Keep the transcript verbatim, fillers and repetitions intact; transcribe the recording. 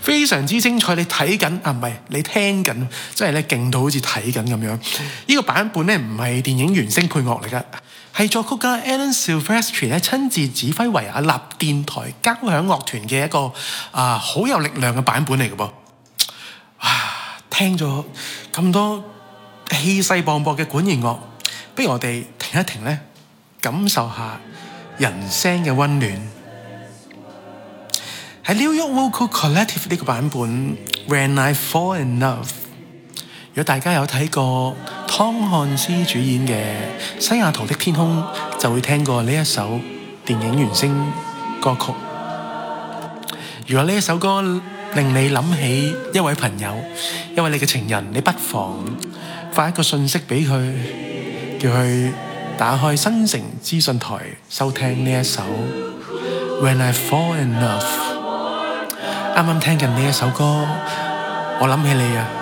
非常之精彩。你睇緊啊，唔係你聽緊，真係咧勁到好似睇緊咁樣。呢個版本咧唔係電影原聲配樂嚟㗎，係作曲家 Alan Silvestri 咧親自指揮維也納電台交響樂團嘅一個啊好有力量嘅版本嚟嘅噃。哇！聽咗咁多氣勢磅礴嘅管弦樂，不如我哋停一停咧，感受下人聲嘅溫暖。喺 New York Vocal Collective 呢個版本 When I Fall in Love， 如果大家有睇過湯漢斯主演嘅《西雅圖的天空》，就會聽過呢一首電影原聲歌曲。如果呢一首歌令你諗起一位朋友，一位你嘅情人，你不妨發一個訊息俾佢，叫佢打開新城資訊台收聽呢一首 When I Fall in Love。啱啱聽緊呢一首歌，我諗起你啊！